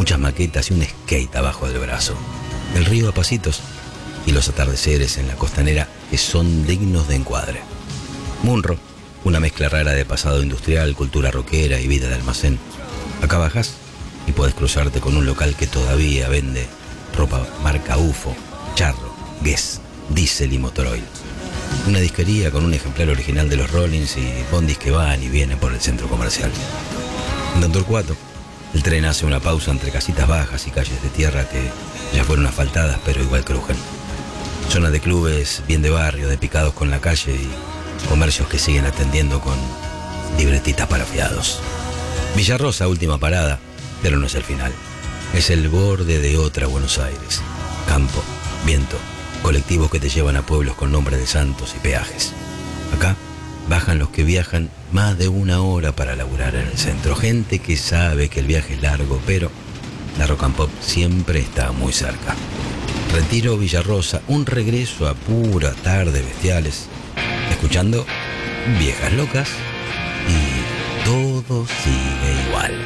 muchas maquetas y un skate abajo del brazo. El río a pasitos y los atardeceres en la costanera que son dignos de encuadre. Munro, una mezcla rara de pasado industrial, cultura rockera y vida de almacén. Acá bajás y podés cruzarte con un local que todavía vende ropa marca UFO, Charro, Guess, Diesel y Motoroil. Una disquería con un ejemplar original de los Rollins y bondis que van y vienen por el centro comercial. En Don Torcuato, el tren hace una pausa entre casitas bajas y calles de tierra que ya fueron asfaltadas pero igual crujen. Zona de clubes bien de barrio, de picados con la calle y comercios que siguen atendiendo con libretitas para fiados. Villarrosa, última parada, pero no es el final. Es el borde de otra Buenos Aires. Campo, viento, colectivos que te llevan a pueblos con nombres de santos y peajes. Acá bajan los que viajan más de una hora para laburar en el centro. Gente que sabe que el viaje es largo, pero la rock and pop siempre está muy cerca. Retiro, Villarrosa, un regreso a pura tarde bestiales, escuchando Viejas Locas y todo sigue igual.